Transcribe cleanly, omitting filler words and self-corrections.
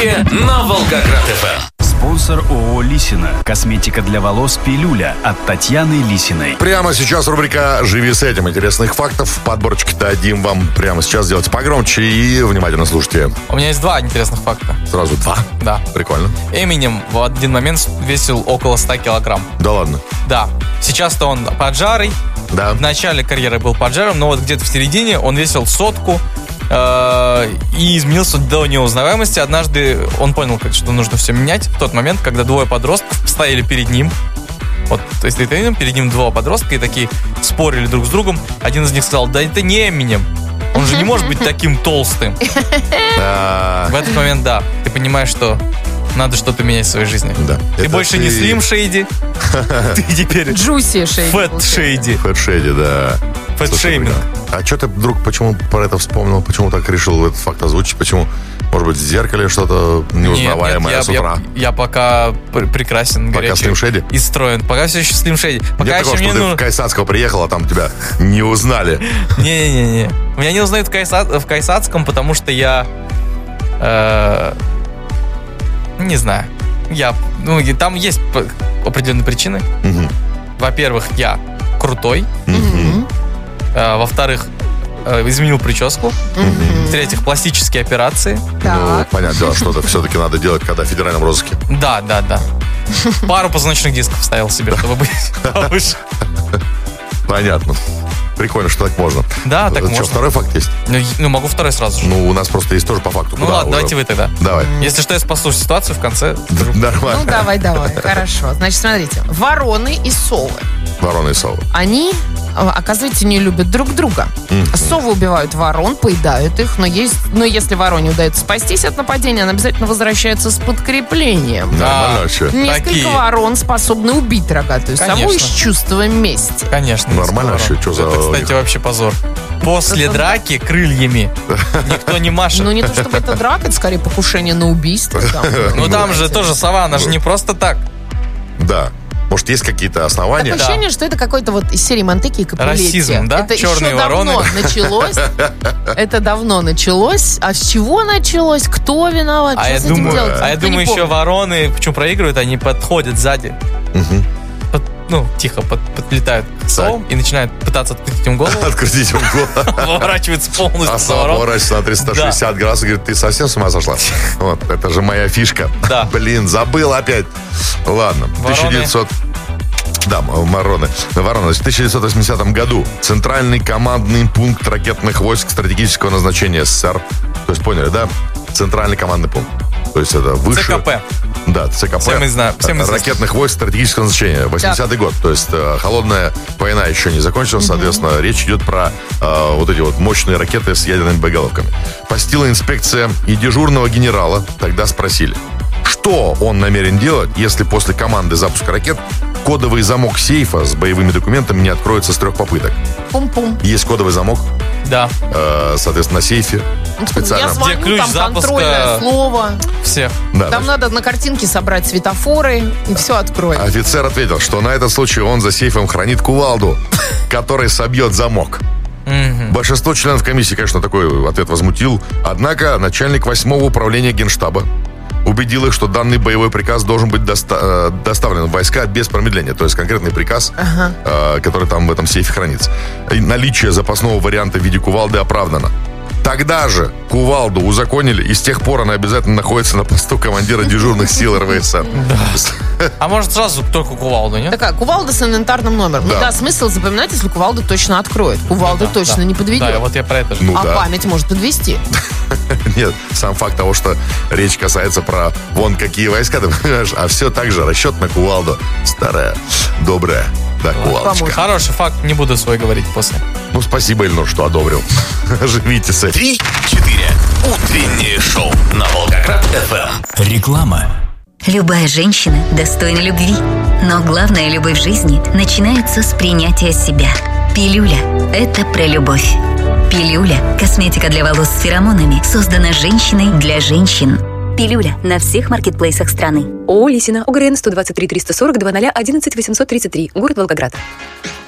События на Волгоград-ФМ. Спонсор ООО «Лисина». Косметика для волос «Пилюля» от Татьяны Лисиной. Прямо сейчас рубрика «Живи с этим». Интересных фактов. Подборочки дадим вам прямо сейчас. Делайте погромче и внимательно слушайте. У меня есть 2 интересных факта. Сразу 2? Да. Прикольно. Эминем в один момент весил около 100 килограмм. Да ладно? Да. Сейчас-то он поджарый. Да. В начале карьеры был поджаром, но вот где-то в середине он весил 100 и изменился до неузнаваемости. Однажды он понял, что нужно все менять. В тот момент, когда 2 подростков стояли перед ним. Вот, то есть перед ним 2 подростка и такие спорили друг с другом. Один из них сказал: да это не Эминем. Он же не может быть таким толстым. В этот момент, да, ты понимаешь, что надо что-то менять в своей жизни. Да. Ты больше не Slim Shady, ты теперь Juicy Shady. Fat Shady. Fat Shady, да. Фэтшейминг. А что ты вдруг, почему про это вспомнил? Почему так решил этот факт озвучить? Почему? Может быть, в зеркале что-то неузнаваемое с утра? Я пока прекрасен, пока горячий. Slim Shady? И строен. Пока все еще Slim Shady. Пока Нет еще такого, что ты в Кайсацкого приехал, а там тебя не узнали. Не-не-не. Меня не узнают в Кайсацком, потому что я... не знаю. Там есть определенные причины. Угу. Во-первых, я крутой. Угу. Во-вторых, изменил прическу. В-третьих, пластические операции. Ну, понятное дело, что-то все-таки надо делать, когда в федеральном розыске. Да. Пару позвоночных дисков вставил себе, чтобы быть повыше. Понятно. Прикольно, что так можно. Да, так можно. Что, второй факт есть? Ну, могу второй сразу же. Ну, у нас просто есть тоже по факту. Ну ладно, давайте вы тогда. Давай. Если что, я спасу ситуацию в конце. Нормально. Ну, давай. Хорошо. Значит, смотрите. Вороны и совы. Вороны и совы. Они, оказывается, не любят друг друга. Совы убивают ворон, поедают их, но если вороне удается спастись от нападения, она обязательно возвращается с подкреплением. Нормально вообще. Несколько ворон способны убить рогатую сову из чувства мести. Конечно. Нормально вообще. Что за... Это, кстати, вообще позор. После драки крыльями никто не машет. Ну, не то чтобы это драка, это скорее покушение на убийство. Ну, там же тоже сова, она же не просто так. Да. Может, есть какие-то основания? Такое ощущение, что это какой-то вот из серии Монтеки и Капулетти. Расизм, да? Это Черные еще вороны. давно началось. Это давно началось. А с чего началось? Кто виноват? А я думаю, еще вороны, почему проигрывают, они подходят сзади. Тихо подлетают к совам и начинают пытаться открутить им голову. Открутить им голову. Поворачивается полностью. А сова поворачивается на 360 градусов и говорит: ты совсем с ума сошла? Вот, это же моя фишка. Да. Блин, забыл опять. Ладно, 1900... Да, вороны. В 1980 году Центральный командный пункт ракетных войск стратегического назначения СССР. То есть, поняли, да? Центральный командный пункт. То есть это выше... ЦКП. Да, ЦКП. Все мы знаем. Ракетных войск стратегического назначения. 80-й год. То есть холодная война еще не закончилась. Соответственно, речь идет про вот эти вот мощные ракеты с ядерными боеголовками. Посетила инспекция и дежурного генерала. Тогда спросили, что он намерен делать, если после команды запуска ракет кодовый замок сейфа с боевыми документами не откроется с 3 попыток. Пум-пум. Есть кодовый замок. Да. Соответственно, на сейфе специально. Я звоню, ключ там запуска контрольное слово. Всех. Да, Там надо на картинке собрать светофоры и все откроет. Офицер ответил, что на этот случай он за сейфом хранит кувалду, который собьет замок. Большинство членов комиссии, конечно, такой ответ возмутил. Однако начальник 8-го управления Генштаба убедил их, что данный боевой приказ должен быть доставлен в войска без промедления. То есть конкретный приказ, который там в этом сейфе хранится. И наличие запасного варианта в виде кувалды оправдано. Тогда же кувалду узаконили, и с тех пор она обязательно находится на посту командира дежурных сил РВСН. Да. А может сразу только кувалду, нет? Такая кувалда с инвентарным номером. Да. Ну да, смысл запоминать, если кувалда точно откроет. Кувалда точно не подведет. Да, вот я про это же. Память может подвести. Нет, сам факт того, что речь касается про вон какие войска, ты понимаешь, а все так же расчет на кувалду. Старая, добрая, да, кувалдочка. Хороший факт, не буду свой говорить после. Ну, спасибо, Ильнур, что одобрил. Живите с этим. 3-4. Утреннее шоу на Волгоград-ФМ. Реклама. Любая женщина достойна любви. Но главная любовь в жизни начинается с принятия себя. Пилюля – это про любовь. Пилюля – косметика для волос с феромонами, создана женщиной для женщин. Пилюля на всех маркетплейсах страны. ООО «Лисина», ОГРН 123 340 00 11 833, город Волгоград.